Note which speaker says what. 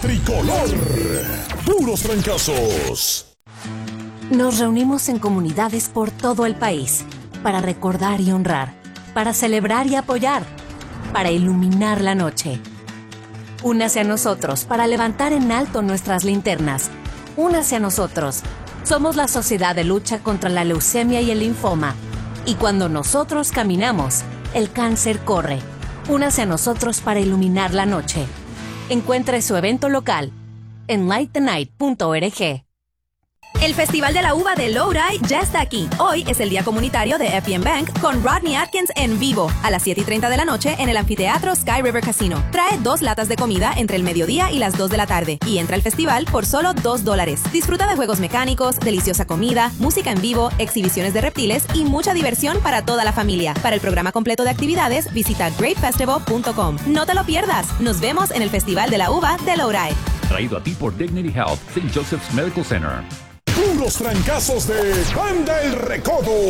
Speaker 1: Tricolor. Puros trancazos.
Speaker 2: Nos reunimos en comunidades por todo el país para recordar y honrar, para celebrar y apoyar, para iluminar la noche. Únase a nosotros para levantar en alto nuestras linternas. Únase a nosotros. Somos la Sociedad de Lucha contra la Leucemia y el Linfoma. Y cuando nosotros caminamos, el cáncer corre. Únase a nosotros para iluminar la noche. Encuentre su evento local en lightthenight.org.
Speaker 3: El Festival de la Uva de Lodi ya está aquí. Hoy es el día comunitario de FBM Bank con Rodney Atkins en vivo a las 7:30 de la noche en el anfiteatro Sky River Casino. Trae 2 latas de comida entre el mediodía y las 2 de la tarde y entra al festival por solo $2. Disfruta de juegos mecánicos, deliciosa comida, música en vivo, exhibiciones de reptiles y mucha diversión para toda la familia. Para el programa completo de actividades, visita greatfestival.com. No te lo pierdas. Nos vemos en el Festival de la Uva de Lodi.
Speaker 4: Traído a ti por Dignity Health, St. Joseph's Medical Center.
Speaker 1: Puros trancazos de Banda El Recodo.